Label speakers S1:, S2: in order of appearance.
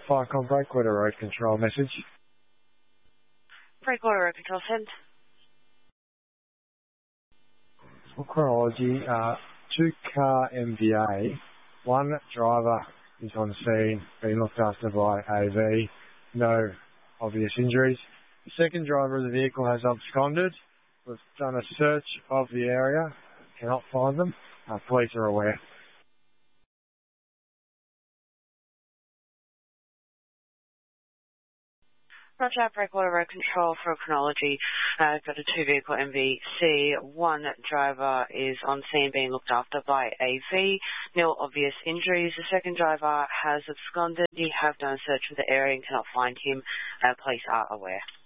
S1: Firecon Breakwater Road Control message.
S2: Breakwater Road Control send.
S1: For chronology, 2-car MVA, 1 driver is on scene, being looked after by AV, no obvious injuries. The second driver of the vehicle has absconded. We've done a search of the area, cannot find them. Police are aware.
S2: Roger, Breakwater Road Control for chronology. Got a 2-vehicle MVC. 1 driver is on scene being looked after by AV. No obvious injuries. The second driver has absconded. You have done a search of the area and cannot find him. Police are aware.